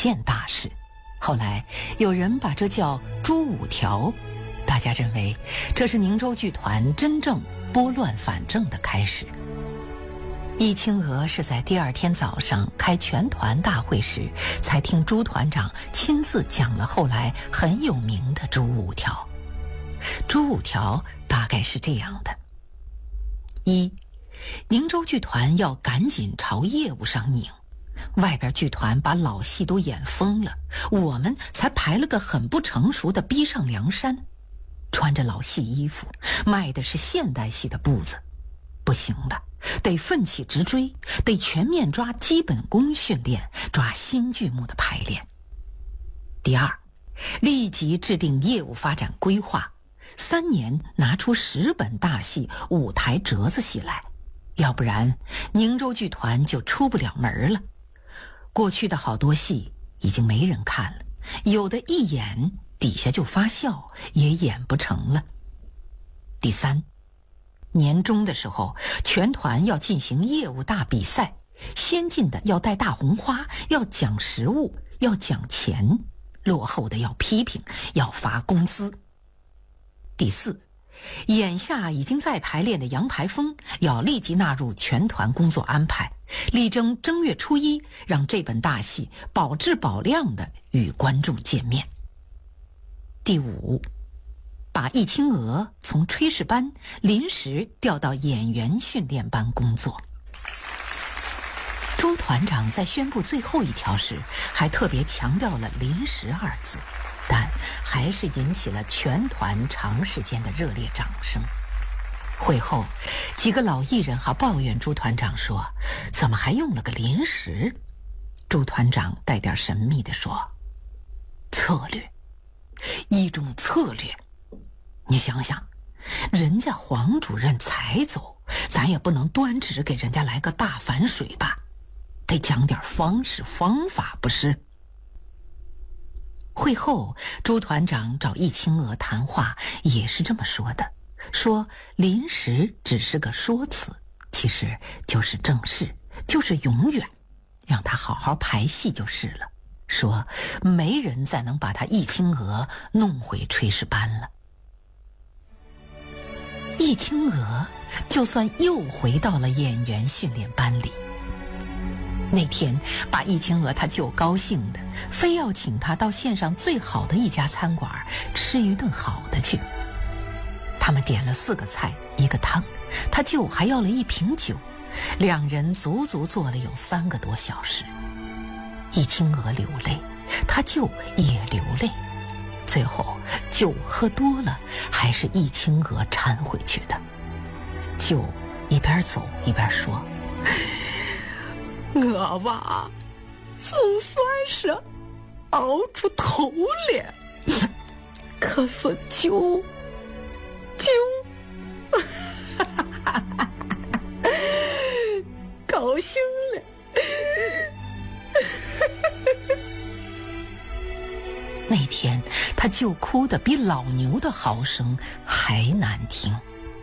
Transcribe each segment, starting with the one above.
件大事。后来有人把这叫诛五条，大家认为这是宁州剧团真正拨乱反正的开始。易清娥是在第二天早上开全团大会时，才听朱团长亲自讲了后来很有名的诛五条。诛五条大概是这样的：一，宁州剧团要赶紧朝业务上拧，外边剧团把老戏都演疯了，我们才排了个很不成熟的逼上梁山，穿着老戏衣服，迈的是现代戏的步子，不行了，得奋起直追，得全面抓基本功训练，抓新剧目的排练。第二，立即制定业务发展规划，3年拿出10本大戏、舞台折子戏来，要不然宁州剧团就出不了门了。过去的好多戏已经没人看了，有的一演底下就发笑，也演不成了。第三，年终的时候，全团要进行业务大比赛，先进的要带大红花，要奖实物，要奖钱，落后的要批评，要发工资。第四，眼下已经在排练的杨排风要立即纳入全团工作安排，力争正月初1让这本大戏保质保量的与观众见面。第五，把易清娥从炊事班临时调到演员训练班工作。朱团长在宣布最后一条时，还特别强调了临时2字，但还是引起了全团长时间的热烈掌声。会后，几个老艺人还抱怨朱团长说，怎么还用了个临时？朱团长带点神秘地说，策略，一种策略。你想想，人家黄主任才走，咱也不能端直给人家来个大反水吧，得讲点方式方法，不是？会后，朱团长找易清娥谈话也是这么说的，说临时只是个说辞，其实就是正事，就是永远，让他好好排戏就是了。说没人再能把他易清娥弄回炊事班了。易清娥就算又回到了演员训练班里。那天把易清娥他就高兴的，非要请他到县上最好的一家餐馆吃一顿好的去。他们点了4个菜1个汤，他舅还要了1瓶酒，2人足足坐了有3个多小时。易清娥流泪，他舅也流泪，最后酒喝多了，还是易清娥搀回去的。舅一边走一边说，我吧总算是熬出头了，可是舅高兴了。那天他就哭得比老牛的嚎声还难听。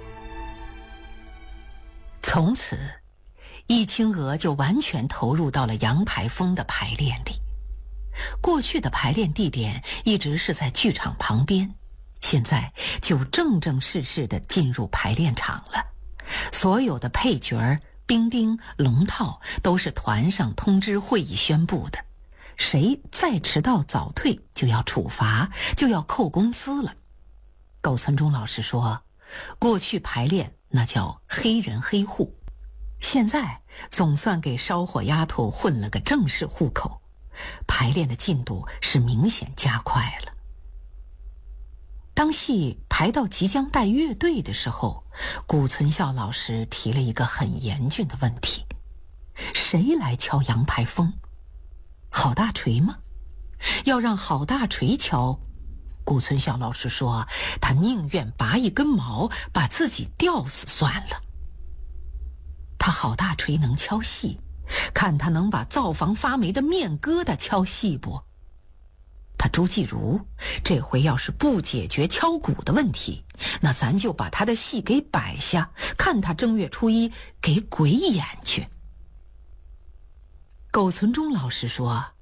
从此易清娥就完全投入到了杨排风的排练里。过去的排练地点一直是在剧场旁边，现在就正正式式地进入排练场了。所有的配角、兵丁、龙套都是团上通知会议宣布的，谁再迟到早退就要处罚，就要扣工资了。苟存忠老师说，过去排练那叫黑人黑户，现在总算给烧火丫头混了个正式户口，排练的进度是明显加快了。当戏排到即将带乐队的时候，谷存孝老师提了一个很严峻的问题，谁来敲杨排风？郝大锤吗？要让郝大锤敲，谷存孝老师说，他宁愿拔一根毛，把自己吊死算了。他郝大锤能敲戏，看他能把灶房发霉的面疙瘩敲细不？他朱继如这回要是不解决敲鼓的问题，那咱就把他的戏给摆下，看他正月初1给鬼演去。苟存忠老师说，